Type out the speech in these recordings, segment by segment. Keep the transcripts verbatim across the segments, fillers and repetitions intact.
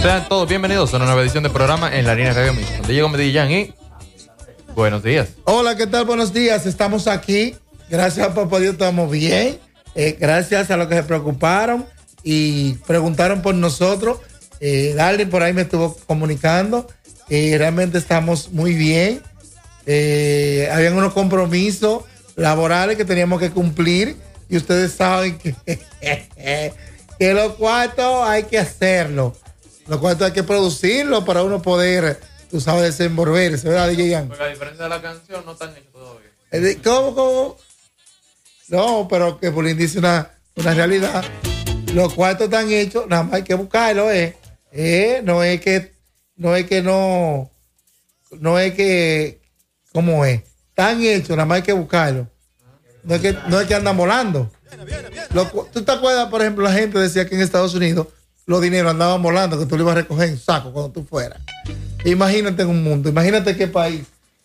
Sean todos bienvenidos a una nueva edición del programa En la Línea Radio Mismo. De Diego Medellín y buenos días. Hola, ¿qué tal? Buenos días. Estamos aquí. Gracias a Papá Dios estamos bien. Eh, gracias a los que se preocuparon y preguntaron por nosotros. Eh, Darlene por ahí me estuvo comunicando. Eh, realmente estamos muy bien. Eh, habían unos compromisos laborales que teníamos que cumplir y ustedes saben que, que los cuartos hay que hacerlo. Los cuartos hay que producirlo para uno poder, tú sabes, desenvolverse, ¿verdad, D J Ian? Porque a diferencia de la canción, no están hechos todavía. ¿Cómo, cómo? No, pero que Pulín dice una, una realidad. Los cuartos están hechos, nada más hay que buscarlo, ¿eh? ¿Eh? No es que, no es que no, no es que, ¿cómo es? Están hechos, nada más hay que buscarlo. No es que, no es que andan volando. Lo, ¿Tú te acuerdas, por ejemplo, la gente decía que en Estados Unidos los dineros andaban volando, que tú lo ibas a recoger en saco cuando tú fueras? Imagínate en un mundo, imagínate qué país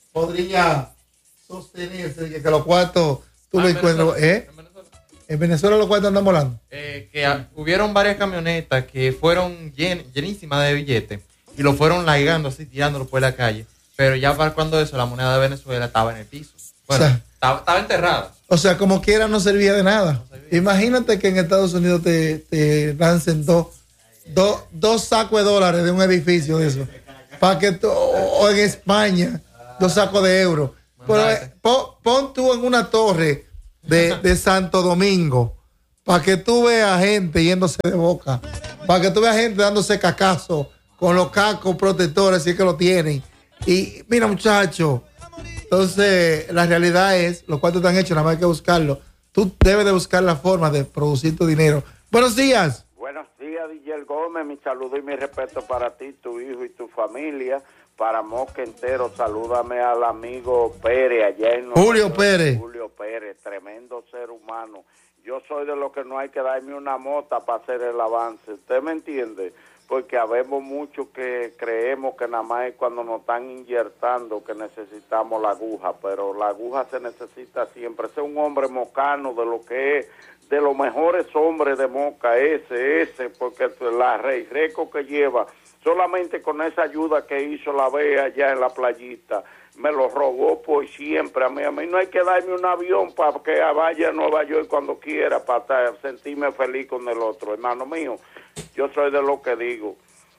podría sostenerse de que los cuartos tú ah, lo encuentras. ¿Eh? En Venezuela. En Venezuela los cuartos andan volando. Eh, que a, hubieron varias camionetas que fueron llen, llenísimas de billetes y lo fueron laigando así, tirándolo por la calle. Pero ya para cuando eso, la moneda de Venezuela estaba en el piso. Bueno, o sea, estaba, estaba enterrada. O sea, como quiera no servía de nada. No servía. Imagínate que en Estados Unidos te, te lancen dos, dos, dos sacos de dólares de un edificio de eso. Para que tú, o en España, dos sacos de euros. Pero eh, pon, pon tú en una torre de, de Santo Domingo para que tú veas gente yéndose de boca, para que tú veas gente dándose cacazo con los cascos protectores, si es que lo tienen. Y mira, muchachos, entonces la realidad es, los cuartos están hechos, nada más hay que buscarlo. Tú debes de buscar la forma de producir tu dinero. Buenos días. Buenos días, D J Gómez, mi saludo y mi respeto para ti, tu hijo y tu familia. Para Mosque entero, salúdame al amigo Pérez allá en Julio York, Pérez. Julio Pérez, tremendo ser humano. Yo soy de los que no hay que darme una mota para hacer el avance. ¿Usted me entiende? Porque habemos muchos que creemos que nada más es cuando nos están inyectando que necesitamos la aguja, pero la aguja se necesita siempre. Ese es un hombre mocano de lo que es, de los mejores hombres de Moca, ese, ese, porque la rey reco que lleva, solamente con esa ayuda que hizo la B allá en la playita, me lo robó por siempre. A mí, a mí no hay que darme un avión para que vaya a Nueva York cuando quiera, para sentirme feliz con el otro. Hermano mío, yo soy de lo que digo.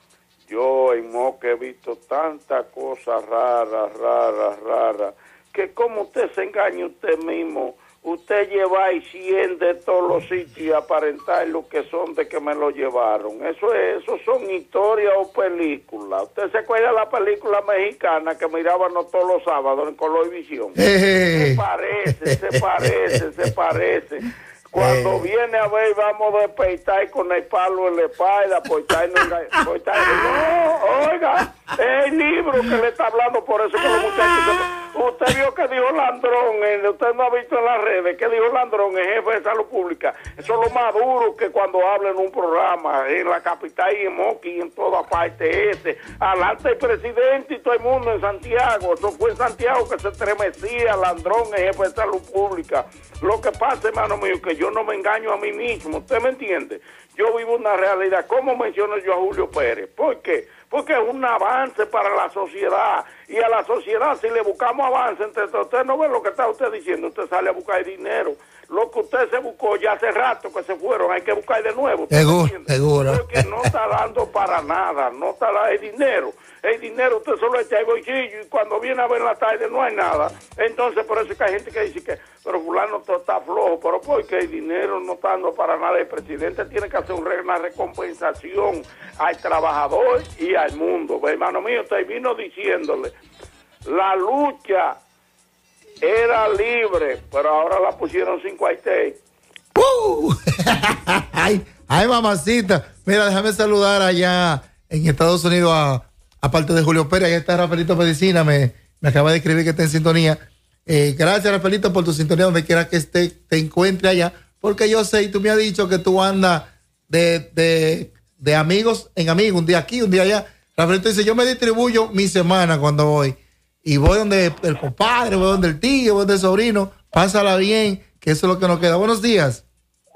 Yo en Moca he visto tantas cosas raras, raras, raras, que como usted se engaña usted mismo, usted lleva y cien de todos los sitios y aparentar lo que son de que me lo llevaron. Eso es, eso son historias o películas. ¿Usted se acuerda de la película mexicana que mirábamos todos los sábados en Colorvisión? Se parece, se parece, se parece. Cuando viene a ver, vamos a despeitar con el palo en la espalda, por estar no, por estar, no, oiga, es el libro que le está hablando, por eso que los muchachos, usted vio que dijo Landrón, usted no ha visto en las redes, que dijo Landrón, el jefe de salud pública, eso es lo más duro que cuando habla en un programa, en la capital y en Moca y en toda parte ese, adelante el presidente y todo el mundo en Santiago, eso fue en Santiago que se estremecía Landrón, el jefe de salud pública. Lo que pasa, hermano mío, que yo no me engaño a mí mismo, ¿usted me entiende? Yo vivo una realidad. ¿Cómo menciono yo a Julio Pérez? ¿Por qué? Porque es un avance para la sociedad. Y a la sociedad, si le buscamos avance, entre usted no ve lo que está usted diciendo, usted sale a buscar dinero. Lo que usted se buscó ya hace rato que se fueron, hay que buscar de nuevo. Seguro, seguro. Porque no está dando para nada, no está dando el dinero. El dinero usted solo echa el bolsillo y cuando viene a ver en la tarde no hay nada. Entonces por eso es que hay gente que dice que, pero fulano todo está flojo, pero porque el dinero no está dando para nada. El presidente tiene que hacer una recompensación al trabajador y al mundo. Hermano mío, termino diciéndole, la lucha era libre, pero ahora la pusieron sin cuartel. ¡Uh! ay, ay, mamacita. Mira, déjame saludar allá en Estados Unidos a, aparte de Julio Pérez, allá está Rafaelito Medicina, me, me acaba de escribir que está en sintonía. Eh, gracias, Rafaelito, por tu sintonía, donde quiera que esté, te encuentre allá, porque yo sé, y tú me has dicho que tú andas de, de, de amigos en amigos, un día aquí, un día allá. Rafaelito dice, yo me distribuyo mi semana cuando voy. Y voy donde el compadre, voy donde el tío, voy donde el sobrino, pásala bien, que eso es lo que nos queda. Buenos días.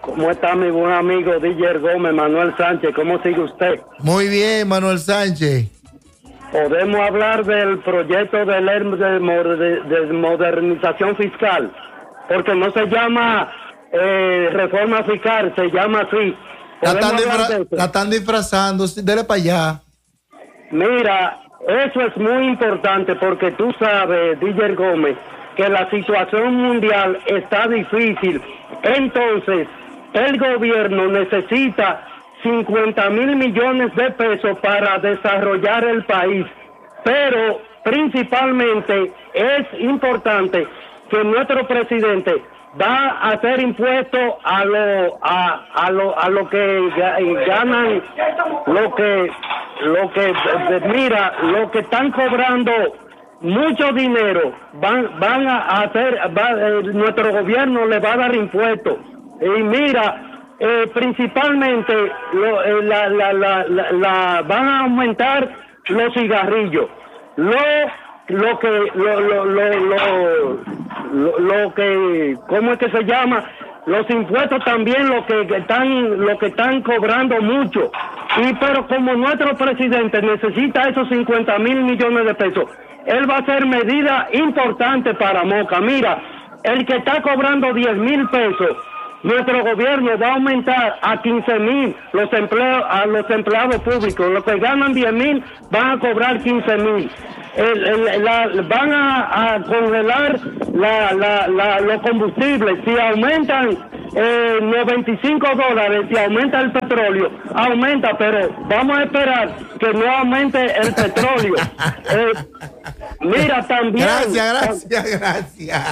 ¿Cómo está mi buen amigo D J Gómez, Manuel Sánchez? ¿Cómo sigue usted? Muy bien, Manuel Sánchez. Podemos hablar del proyecto de ley de, de modernización fiscal, porque no se llama eh, reforma fiscal, se llama así. La están, disfra- la están disfrazando, dele para allá. Mira, eso es muy importante porque tú sabes, D J Gómez, que la situación mundial está difícil. Entonces, el gobierno necesita cincuenta mil millones de pesos para desarrollar el país. Pero principalmente es importante que nuestro presidente va a hacer impuestos a lo a, a lo a lo que ganan, lo que lo que mira, lo que están cobrando mucho dinero, van van a hacer va, eh, nuestro gobierno le va a dar impuestos. Y mira, eh, principalmente lo, eh, la, la, la, la, la van a aumentar los cigarrillos. Lo lo que lo lo lo, lo, lo, lo que ¿cómo es que se llama? Los impuestos también lo que están lo que están cobrando mucho. Y pero como nuestro presidente necesita esos cincuenta mil millones de pesos, él va a hacer medidas importantes para Moca. Mira, el que está cobrando diez mil pesos, nuestro gobierno va a aumentar a quince mil los empleos a los empleados públicos. Los que ganan diez mil van a cobrar quince mil. El, el, la, van a, a congelar la, la, la, los combustibles. Si aumentan eh, noventa y cinco dólares, si aumenta el petróleo, aumenta, pero vamos a esperar que no aumente el petróleo. Eh, mira, también... Gracias, gracias, gracias.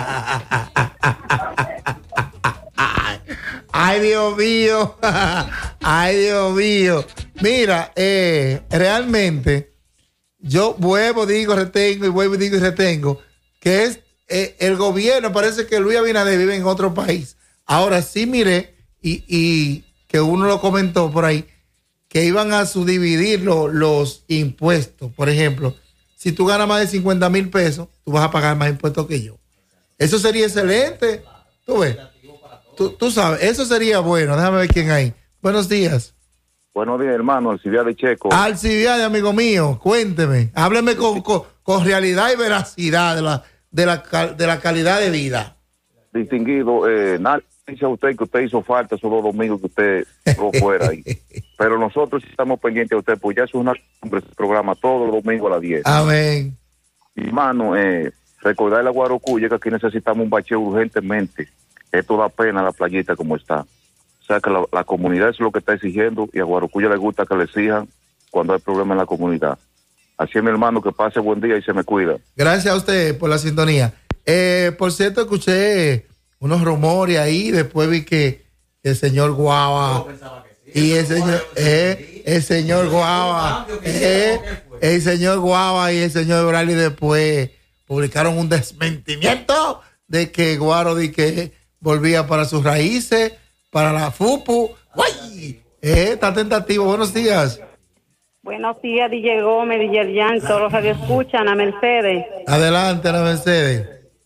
Ay, Dios mío. Ay, Dios mío. Mira, eh, realmente... Yo vuelvo, digo, retengo y vuelvo, digo y retengo, que es eh, el gobierno, parece que Luis Abinader vive en otro país. Ahora sí miré, y, y que uno lo comentó por ahí, que iban a subdividir lo, los impuestos. Por ejemplo, si tú ganas más de cincuenta mil pesos, tú vas a pagar más impuestos que yo. Eso sería excelente. Tú ves, tú, tú sabes, eso sería bueno. Déjame ver quién hay. Buenos días. Buenos días, hermano, Alcibiades Checo. Alcibiades, amigo mío, cuénteme. Hábleme con, con, con realidad y veracidad de la, de la, de la calidad de vida. Distinguido, eh, nadie dice a usted que usted hizo falta esos dos domingos que usted no fuera ahí. Pero nosotros estamos pendientes de usted, pues ya es una costumbre este programa todos los domingos a las diez. Amén. Hermano, eh, recordarle a Guarocuya que aquí necesitamos un bacheo urgentemente. Esto da pena la playita como está. O sea que la, la comunidad es lo que está exigiendo y a Guarocuya le gusta que le exijan cuando hay problemas en la comunidad. Así es, mi hermano, que pase buen día y se me cuida. Gracias a usted por la sintonía. Eh, por cierto, escuché unos rumores ahí, después vi que el señor Guava y el señor, eh, el señor Guava, eh, el señor Guava y el señor Brali después publicaron un desmentimiento de que Guaro di que volvía para sus raíces, para la FUPU. ¡Guay! Eh, está tentativo. Buenos días. Buenos días, D J Gómez, D J Jan, todos los que escuchan, a Mercedes. Adelante, Ana Mercedes.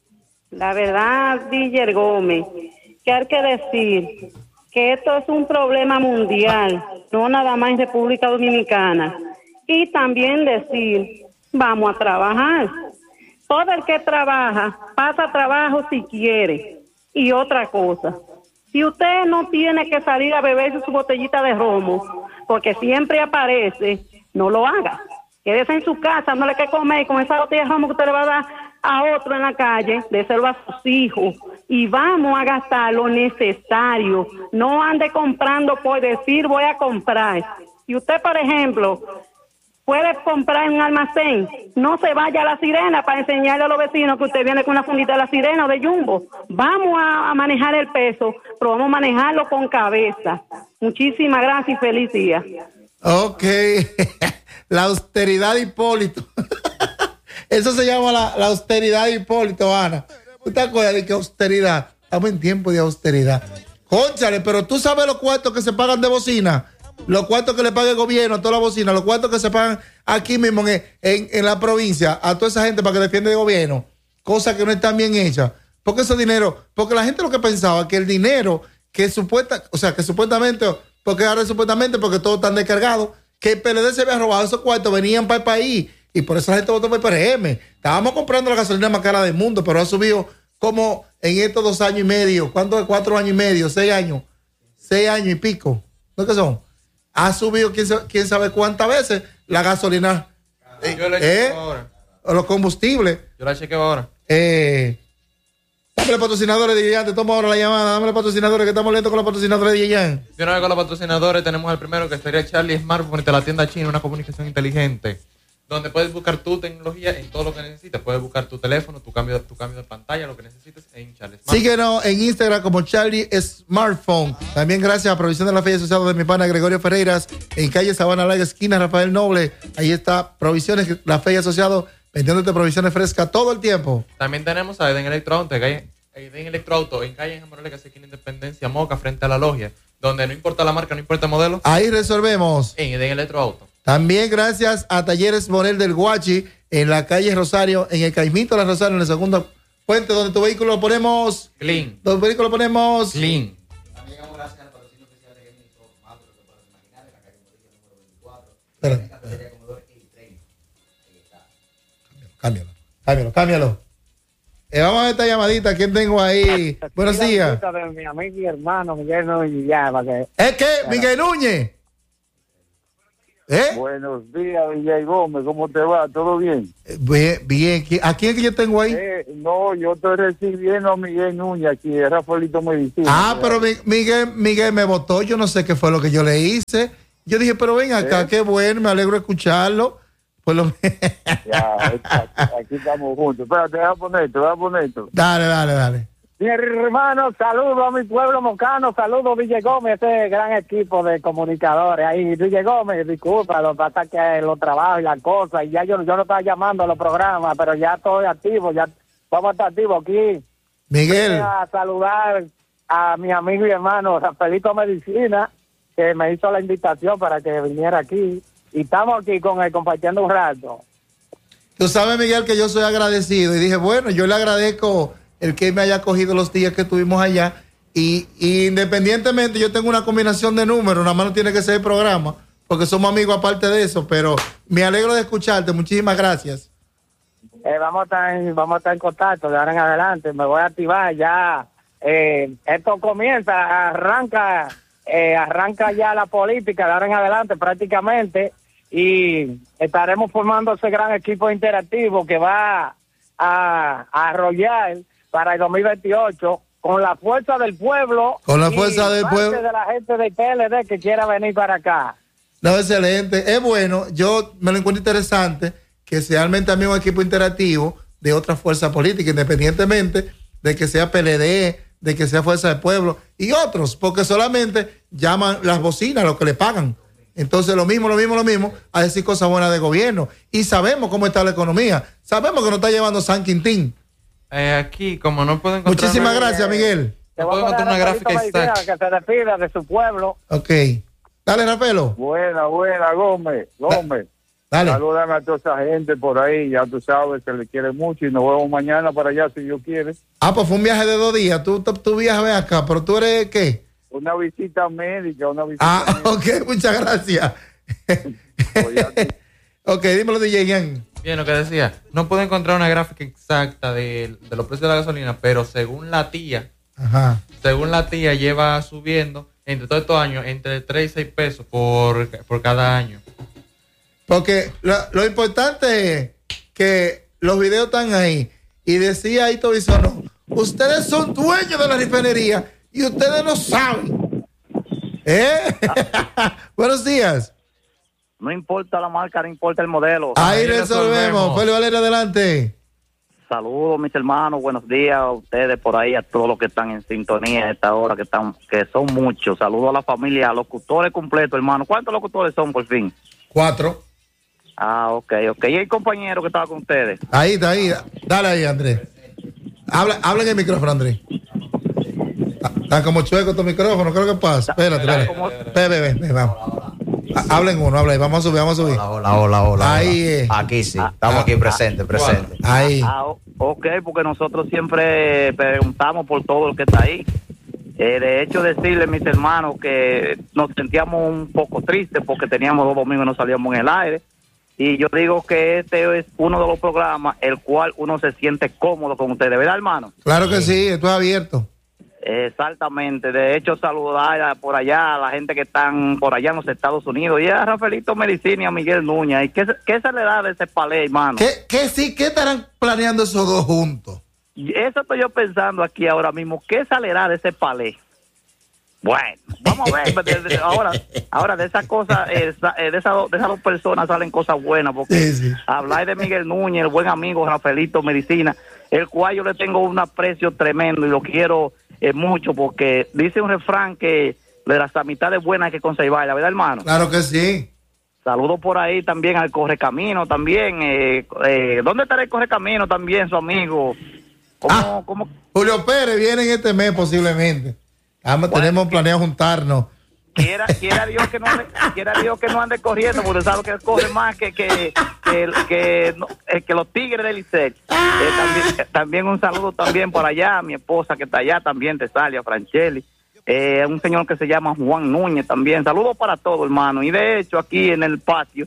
La verdad, D J Gómez, que hay que decir que esto es un problema mundial, no nada más en República Dominicana. Y también decir, vamos a trabajar. Todo el que trabaja, pasa trabajo si quiere. Y otra cosa, si usted no tiene que salir a beberse su botellita de romo, porque siempre aparece, no lo haga. Quédese en su casa, no le que comer con esa botella de romo que usted le va a dar a otro en la calle, déselo a sus hijos. Y vamos a gastar lo necesario. No ande comprando por decir voy a comprar. Si usted, por ejemplo, puede comprar en un almacén, no se vaya a La Sirena para enseñarle a los vecinos que usted viene con una fundita de La Sirena o de Jumbo. Vamos a, a manejar el peso, pero vamos a manejarlo con cabeza. Muchísimas gracias y feliz día. Ok. La austeridad de Hipólito. Eso se llama la, la austeridad de Hipólito, Ana. ¿Tú te acuerdas de qué austeridad? Estamos en tiempo de austeridad. Cónchale, pero tú sabes los cuartos que se pagan de bocina. Los cuartos que le paga el gobierno a toda la bocina, los cuartos que se pagan aquí mismo en, en, en la provincia a toda esa gente para que defienda el gobierno, cosas que no están bien hechas. Porque ese dinero, porque la gente lo que pensaba que el dinero que supuesta, o sea, que supuestamente, porque ahora supuestamente, porque todos están descargados, que el P L D se había robado esos cuartos, venían para el país, y por eso la gente votó por el P R M. Estábamos comprando la gasolina más cara del mundo, pero ha subido como en estos dos años y medio, ¿cuánto? Cuatro años y medio, seis años, seis años y pico, ¿no que son? Ha subido quién sabe, quién sabe cuántas veces la gasolina, eh, Yo la eh, chequeo ahora. o los combustibles. Yo la chequeo ahora. Eh, dame patrocinadores de Yeyan, te tomo ahora la llamada, dame patrocinadores que estamos lentos con los patrocinadores de Yeyan. De una vez con los patrocinadores tenemos al primero que sería Charlie Smartphone de la tienda china, una comunicación inteligente, donde puedes buscar tu tecnología en todo lo que necesites. Puedes buscar tu teléfono, tu cambio, tu cambio de pantalla, lo que necesites en Charlie Smartphone. Síguenos en Instagram como Charlie Smartphone. También gracias a Provisión de la Feria Asociado de mi pana Gregorio Ferreiras, en calle Sabana Larga, esquina Rafael Noble. Ahí está Provisiones, la Feria Asociado, vendiéndote provisiones frescas todo el tiempo. También tenemos a Eden Electroauto, que Eden Electroauto en calle en Morales, que esquina Independencia, Moca, frente a la logia, donde no importa la marca, no importa el modelo. Ahí resolvemos. En Eden Electroauto. También gracias a Talleres Morel del Guachi, en la calle Rosario, en el Caimito de la Rosario, en el segundo puente, donde tu vehículo lo ponemos Clean. Tu vehículo lo ponemos Clean. También damos gracias al patrocinio especial de Gaming Pro Mato, lo que puedes imaginar, en la calle Murillo número veinticuatro. Espera. En Cafetería Comodoro y treinta. Ahí está. Cámbialo, cámbialo, cámbialo. Eh, vamos a ver esta llamadita. ¿Quién tengo ahí? Buenos días. De mi amigo y hermano Miguel Núñez, ya, para que... ¿Es que Miguel Núñez? ¿Eh? Buenos días, Villay Gómez, ¿cómo te va? ¿Todo bien? Eh, Bien, bien. ¿A quién es que yo tengo ahí? Eh, no, yo estoy recibiendo a Miguel Núñez aquí, de Rafaelito Medicina. Ah, pero Mi- Miguel, Miguel me votó. Yo no sé qué fue lo que yo le hice. Yo dije, pero ven acá, ¿Eh? qué bueno, me alegro de escucharlo. Pues lo... Ya, aquí, aquí estamos juntos. Espérate, te voy a poner esto, te voy a poner esto. Dale, dale, dale. Mi hermano, saludo a mi pueblo mocano, saludo Ville Gómez, ese gran equipo de comunicadores ahí. Ville Gómez, disculpa, lo que pasa es que los trabajos y las cosas, y ya yo, yo no estaba llamando a los programas, pero ya estoy activo, ya vamos a estar activos aquí. Miguel. Voy a saludar a mi amigo y hermano Rafaelito Medicina, que me hizo la invitación para que viniera aquí. Y estamos aquí con él compartiendo un rato. Tú sabes, Miguel, que yo soy agradecido. Y dije, bueno, yo le agradezco el que me haya cogido los días que estuvimos allá. Y, y independientemente, yo tengo una combinación de números, nada más no tiene que ser el programa, porque somos amigos aparte de eso. Pero me alegro de escucharte. Muchísimas gracias. Eh, vamos, a estar en, vamos a estar en contacto de ahora en adelante. Me voy a activar ya. Eh, esto comienza, arranca, eh, arranca ya la política de ahora en adelante prácticamente. Y estaremos formando ese gran equipo interactivo que va a, a arrollar para el dos mil veintiocho con la fuerza del pueblo. Con la y fuerza del parte pueblo. de la gente del P L D que quiera venir para acá. No, excelente. Es bueno. Yo me lo encuentro interesante que sea realmente también un equipo interactivo de otra fuerza política, independientemente de que sea P L D, de que sea Fuerza del Pueblo y otros, porque solamente llaman las bocinas lo que le pagan. Entonces lo mismo, lo mismo, lo mismo, a decir cosas buenas de gobierno. Y sabemos cómo está la economía. Sabemos que nos está llevando San Quintín. Eh, aquí, como no puedo encontrar... Muchísimas una- gracias, Miguel. Te No voy puedo a poner encontrar una a Rafaelito gráfica Medicina exacta. que se despida de su pueblo. Ok. Dale, Rafaelo. Buena, buena, Gómez, Gómez. Dale. Salúdame a toda esa gente por ahí, ya tú sabes que le quiere mucho y nos vemos mañana para allá si Dios quiere. Ah, pues fue un viaje de dos días. Tú, tú, tú viajas ven acá, pero tú eres ¿qué? Una visita médica, una visita Ah, médica. ok, muchas gracias. Oye, Ok, dímelo, D J Ian. Bien, lo que decía, no puedo encontrar una gráfica exacta de, de los precios de la gasolina, pero según la tía, Ajá. según la tía lleva subiendo entre todos estos años entre tres y seis pesos por, por cada año. Porque lo, lo importante es que los videos están ahí. Y decía ahí Tobisono, ustedes son dueños de la refinería y ustedes no saben. ¿Eh? Buenos días. No importa la marca, no importa el modelo. Ahí, Ahí resolvemos. resolvemos. Félix Valerio, adelante. Saludos, mis hermanos, buenos días a ustedes por ahí, a todos los que están en sintonía a esta hora, que están, que son muchos. Saludos a la familia, a locutores completos, hermano. ¿Cuántos locutores son por fin? Cuatro. Ah, ok, ok. ¿Y el compañero que estaba con ustedes? Ahí está, ahí. Dale ahí, Andrés. Habla, habla en el micrófono, Andrés. Está como chueco tu micrófono, ¿qué es lo que pasa? Espérate, espérate. Ve, ve, ve, ve, vamos. Ha- Hablen uno, habla ahí. Vamos a subir, vamos a subir. Hola, hola, hola, hola. Ahí, hola. eh. Aquí sí, estamos aquí presentes, presentes. Ahí. Ah, o- ok, porque nosotros siempre preguntamos por todo el que está ahí. Eh, de hecho, decirle, mis hermanos, que nos sentíamos un poco tristes porque teníamos dos domingos y no salíamos en el aire. Y yo digo que este es uno de los programas el cual uno se siente cómodo con ustedes, ¿verdad, hermano? Claro que sí, esto es abierto. Exactamente. De hecho, saludar a, por allá a la gente que están por allá en los Estados Unidos y a Rafaelito Medicina y a Miguel Núñez. ¿Y qué, qué se le da de ese palé, hermano? ¿Qué, qué sí? ¿Qué estarán planeando esos dos juntos? Eso estoy yo pensando aquí ahora mismo. ¿Qué saldrá de ese palé? Bueno, vamos a ver. de, de, ahora, ahora de esas cosas, eh, de, esas, de esas dos personas salen cosas buenas. Porque sí, sí. hablar de Miguel Núñez, el buen amigo Rafaelito Medicina, el cual yo le tengo un aprecio tremendo y lo quiero eh, mucho porque dice un refrán que de las amistades buenas hay que conservarla, ¿verdad, hermano? Claro que sí. Saludos por ahí también al Correcamino también. Eh, eh, ¿Dónde estará el Correcamino también, su amigo? ¿Cómo, ah, cómo? Julio Pérez viene en este mes posiblemente. Vamos, bueno, tenemos planeado juntarnos. Quiera, quiera Dios que no ande, quiera Dios que no ande corriendo, porque sabe que él corre más que que que, que, que, que los Tigres del Licey. Eh, también, también un saludo también por allá a mi esposa que está allá también, Tesalia Franchelli. Eh, un señor que se llama Juan Núñez también. Saludos para todo, hermano. Y de hecho aquí en el patio,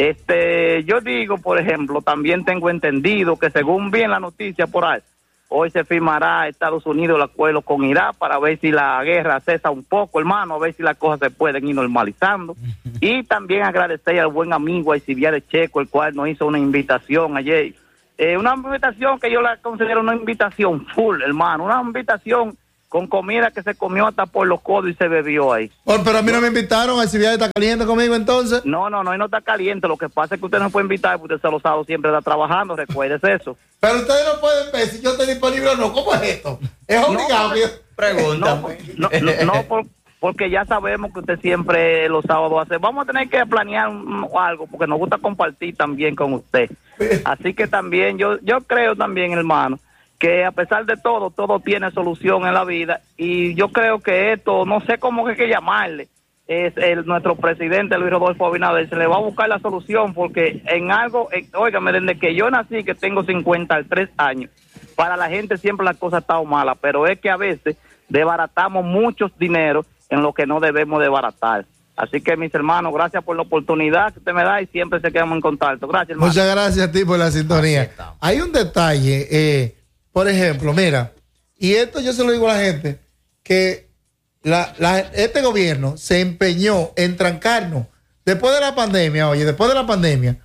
este, yo digo, por ejemplo, también tengo entendido que según bien la noticia por ahí, hoy se firmará Estados Unidos el acuerdo con Irak para ver si la guerra cesa un poco, hermano, a ver si las cosas se pueden ir normalizando. Y también agradecer al buen amigo Alcibiades Checo, el cual nos hizo una invitación ayer. Eh, una invitación que yo la considero una invitación full, hermano, una invitación con comida que se comió hasta por los codos y se bebió ahí. Oh, pero a mí no me invitaron, Alcibiades está caliente conmigo entonces. No, no, no, él no está caliente, lo que pasa es que usted no puede invitar porque usted se los sábados siempre está trabajando, recuérdese eso. Pero ustedes no pueden ver si yo estoy disponible o no, ¿cómo es esto? Es obligado no, que yo... Pregunta. No, no, no, no por, porque ya sabemos que usted siempre los sábados hace. Vamos a tener que planear un, algo porque nos gusta compartir también con usted. Así que también yo, yo creo también, hermano, que a pesar de todo, todo tiene solución en la vida y yo creo que esto, no sé cómo hay que llamarle, es el nuestro presidente Luis Rodolfo Abinader, se le va a buscar la solución porque en algo, eh, óigame, desde que yo nací, que tengo cincuenta y tres años, para la gente siempre la cosa ha estado mala, pero es que a veces desbaratamos muchos dineros en lo que no debemos desbaratar. Así que, mis hermanos, gracias por la oportunidad que usted me da y siempre se quedamos en contacto. Gracias, hermano. Muchas gracias a ti por la sintonía. Hay un detalle, eh, por ejemplo, mira, y esto yo se lo digo a la gente, que la, la, este gobierno se empeñó en trancarnos. Después de la pandemia, oye, después de la pandemia,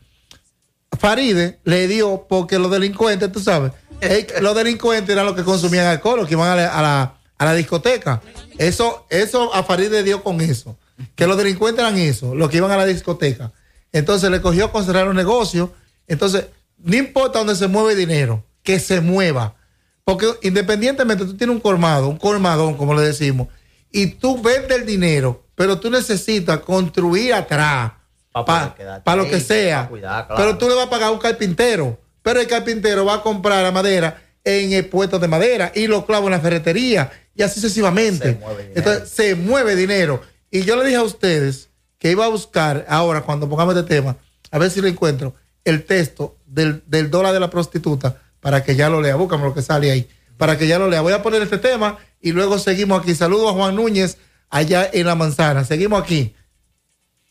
Faride le dio, porque los delincuentes, tú sabes, eh, los delincuentes eran los que consumían alcohol, los que iban a la, a la, a la discoteca. Eso, eso a Faride le dio con eso, que los delincuentes eran eso, los que iban a la discoteca. Entonces le cogió con cerrar los negocios. Entonces, no importa dónde se mueve el dinero, que se mueva. Porque independientemente, tú tienes un colmado, un colmadón, como le decimos, y tú vendes el dinero, pero tú necesitas construir atrás para pa, pa lo que sea. Cuidar, claro. Pero tú le vas a pagar a un carpintero, pero el carpintero va a comprar la madera en el puesto de madera y los clavos en la ferretería y así sucesivamente. Se mueve Entonces se mueve dinero. Y yo le dije a ustedes que iba a buscar ahora, cuando pongamos este tema, a ver si lo encuentro, el texto del, del dólar de la prostituta, para que ya lo lea. Búscame lo que sale ahí, para que ya lo lea. Voy a poner este tema y luego seguimos aquí. Saludos a Juan Núñez allá en La Manzana. Seguimos aquí